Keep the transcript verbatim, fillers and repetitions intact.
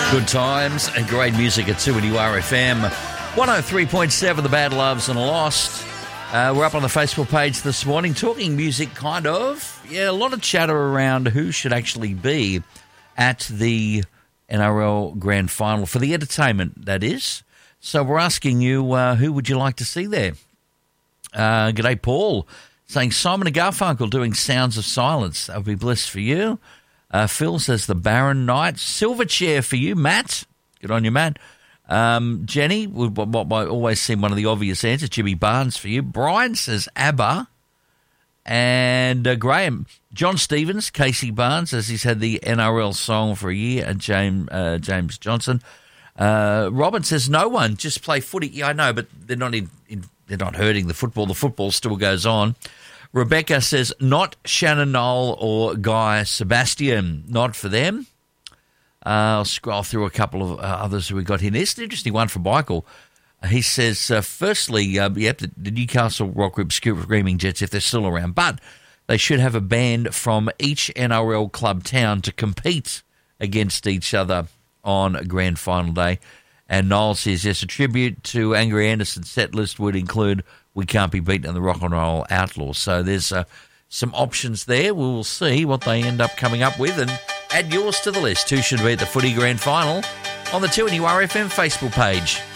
Good times and great music at two N U R F M. one oh three point seven, The Bad Loves and Lost. Uh, we're up on the Facebook page this morning talking music, kind of. Yeah, a lot of chatter around who should actually be at the N R L Grand Final, for the entertainment, that is. So we're asking you, uh, who would you like to see there? Uh, g'day, Paul, saying Simon and Garfunkel doing Sounds of Silence. That would be bliss for you. Uh, Phil says the Barron Knights. Silverchair for you, Matt. Good on you, Matt. Um, Jenny, what, what, what always seem one of the obvious answers, Jimmy Barnes for you. Brian says ABBA. And uh, Graham, John Stevens, Casey Barnes, as he's had the N R L song for a year, and James, uh, James Johnson. Uh, Robin says no one, just play footy. Yeah, I know, but they're not in, in, they're not hurting the football. The football still goes on. Rebecca says not Shannon Knoll or Guy Sebastian, not for them. Uh, I'll scroll through a couple of uh, others who we got here. It's an interesting one for Michael. Uh, he says, uh, firstly, uh, yep, the, the Newcastle rock group Screaming Jets, if they're still around, but they should have a band from each N R L club town to compete against each other on grand final day. And Noel says, yes, a tribute to Angry Anderson's set list would include We Can't Be Beaten and the Rock and Roll Outlaws. So there's uh, some options there. We'll see what they end up coming up with and add yours to the list. Who should be at the footy grand final on the two N U R F M Facebook page.